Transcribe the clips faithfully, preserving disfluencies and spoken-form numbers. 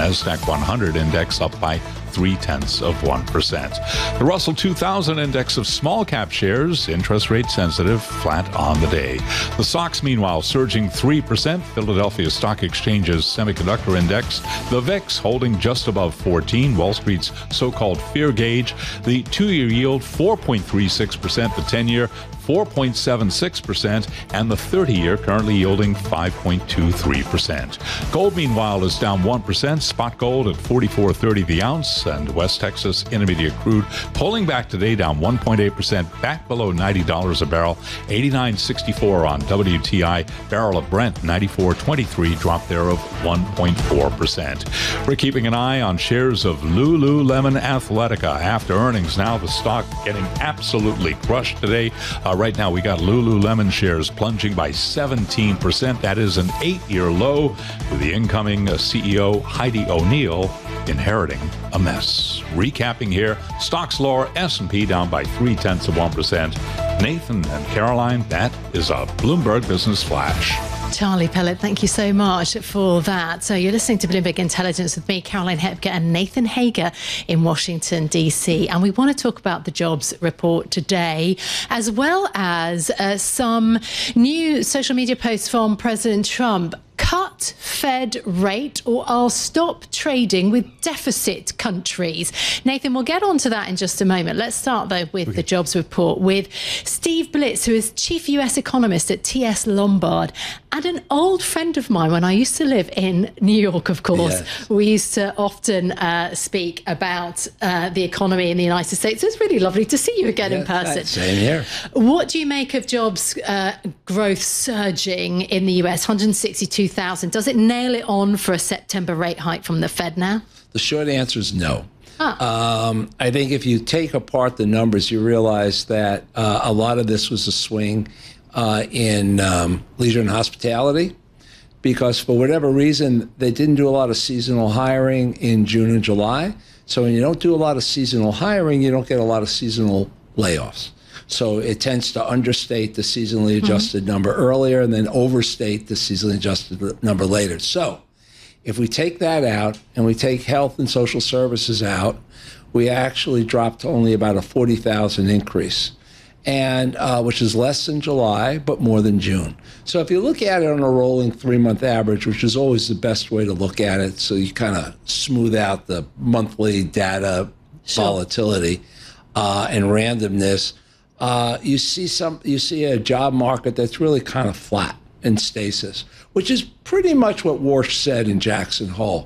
NASDAQ one hundred index up by three-tenths of one percent. The Russell two thousand index of small-cap shares, interest rate sensitive, flat on the day. The S O X, meanwhile, surging three percent. Philadelphia Stock Exchange's semiconductor index, the V I X, holding just above fourteen. Wall Street's so-called fear gauge, the two-year yield, four point three six percent. The ten-year, four point seven six percent, and the thirty-year currently yielding five point two three percent. Gold, meanwhile, is down one percent. Spot gold at forty-four thirty the ounce, and West Texas Intermediate crude pulling back today, down one point eight percent, back below ninety dollars a barrel. eighty-nine sixty-four on W T I. Barrel of Brent, ninety-four twenty-three, drop there of one point four percent. We're keeping an eye on shares of Lululemon Athletica. After earnings, now the stock getting absolutely crushed today. Uh, right now, we got Lululemon shares plunging by seventeen percent. That is an eight-year low, with the incoming uh, C E O, Heidi O'Neill, inheriting a mess. Recapping here, stocks lower, S and P down by three-tenths of one percent. Nathan and Caroline, that is a Bloomberg Business Flash. Charlie Pellet, thank you so much for that. So you're listening to Bloomberg Intelligence with me, Caroline Hepker, and Nathan Hager in Washington, D C. And we want to talk about the jobs report today, as well as uh, some new social media posts from President Trump. Cut Fed rate, or I'll stop trading with deficit countries. Nathan, we'll get on to that in just a moment. Let's start, though, with okay. the jobs report with Steve Blitz, who is chief U S economist at T S Lombard, and an old friend of mine when I used to live in New York, of course. Yes. We used to often uh, speak about uh, the economy in the United States. It's really lovely to see you again yes, in person. Same here. What do you make of jobs uh, growth surging in the U S, one hundred sixty-two thousand? Does it nail it on for a September rate hike from the Fed now? The short answer is no. Huh. Um, I think if you take apart the numbers, you realize that uh, a lot of this was a swing uh, in um, leisure and hospitality, because for whatever reason, they didn't do a lot of seasonal hiring in June and July. So when you don't do a lot of seasonal hiring, you don't get a lot of seasonal layoffs. So it tends to understate the seasonally adjusted mm-hmm. number earlier and then overstate the seasonally adjusted number later. So if we take that out and we take health and social services out, we actually dropped to only about a forty thousand increase, and uh, which is less than July, but more than June. So if you look at it on a rolling three-month average, which is always the best way to look at it, so you kind of smooth out the monthly data sure. volatility uh, and randomness, Uh, you see some. You see a job market that's really kind of flat in stasis, which is pretty much what Warsh said in Jackson Hole.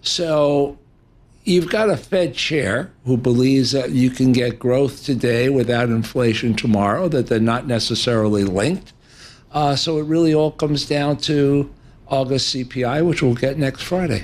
So you've got a Fed chair who believes that you can get growth today without inflation tomorrow, that they're not necessarily linked. Uh, so it really all comes down to August C P I, which we'll get next Friday.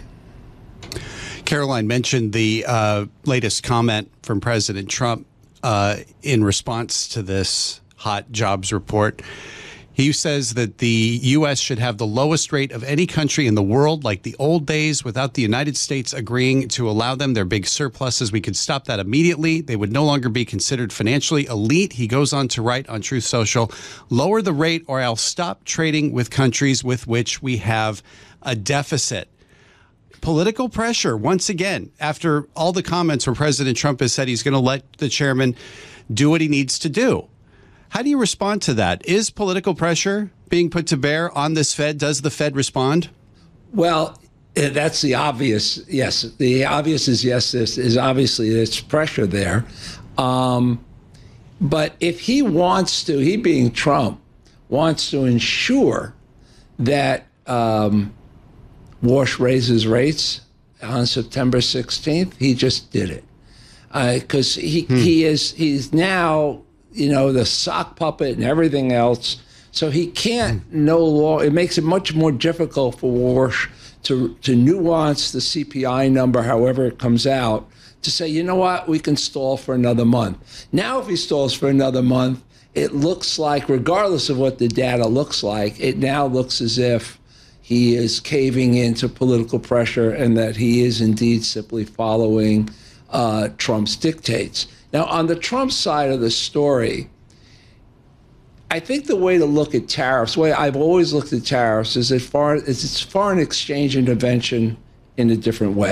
Caroline mentioned the uh, latest comment from President Trump Uh, in response to this hot jobs report. He says that the U S should have the lowest rate of any country in the world, like the old days, without the United States agreeing to allow them their big surpluses. We could stop that immediately. They would no longer be considered financially elite. He goes on to write on Truth Social, lower the rate or I'll stop trading with countries with which we have a deficit. Political pressure, once again, after all the comments where President Trump has said he's going to let the chairman do what he needs to do. How do you respond to that? Is political pressure being put to bear on this Fed? Does the Fed respond? Well, that's the obvious. Yes, the obvious is yes, this is obviously there's pressure there. Um, but if he wants to, he being Trump, wants to ensure that um, Warsh raises rates on September sixteenth, he just did it. Because uh, he, hmm. he is he's now, you know, the sock puppet and everything else. So he can't hmm. no longer, it makes it much more difficult for Warsh to, to nuance the C P I number, however it comes out, to say, you know what, we can stall for another month. Now, if he stalls for another month, it looks like, regardless of what the data looks like, it now looks as if he is caving into political pressure and that he is indeed simply following uh, Trump's dictates. Now, on the Trump side of the story, I think the way to look at tariffs, the way I've always looked at tariffs, is that foreign, is it's foreign exchange intervention in a different way.